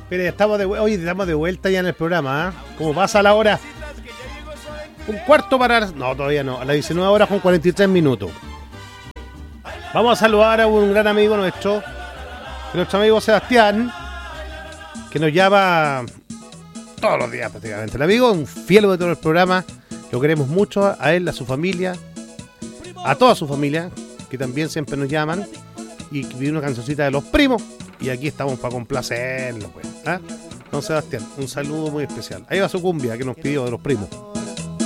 Pero hoy estamos de vuelta ya en el programa, ¿eh? ¿Cómo pasa la hora? Un cuarto para... No, todavía no. A las 19 horas con 43 minutos. Vamos a saludar a un gran amigo nuestro amigo Sebastián, que nos llama todos los días prácticamente. El amigo, un fiel de todo el programa. Lo queremos mucho a él, a su familia, a toda su familia, que también siempre nos llaman. Y pidió una cancioncita de Los Primos. Y aquí estamos para complacerlo, pues. ¿Ah? Don Sebastián, un saludo muy especial. Ahí va su cumbia que nos pidió de Los Primos.